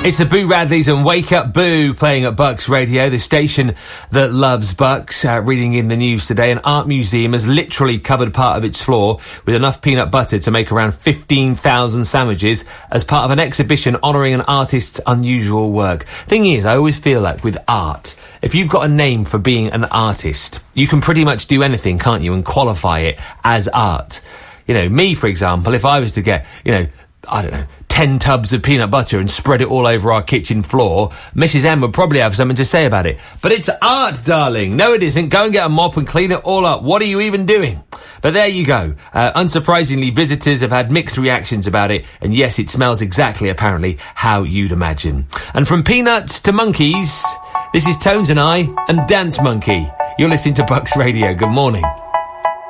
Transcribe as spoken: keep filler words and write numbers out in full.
It's the Boo Radleys and Wake Up Boo playing at Bucks Radio, the station that loves Bucks. Uh, reading in the news today, an art museum has literally covered part of its floor with enough peanut butter to make around fifteen thousand sandwiches as part of an exhibition honouring an artist's unusual work. Thing is, I always feel like with art, if you've got a name for being an artist, you can pretty much do anything, can't you, and qualify it as art. You know, me, for example, if I was to get, you know, I don't know, ten tubs of peanut butter and spread it all over our kitchen floor, Missus M would probably have something to say about it. But it's art, darling. No, it isn't. Go and get a mop and clean it all up. What are you even doing? But there you go. Uh, unsurprisingly, visitors have had mixed reactions about it. And yes, it smells exactly, apparently, how you'd imagine. And from peanuts to monkeys, this is Tones and I and Dance Monkey. You're listening to Bucks Radio. Good morning.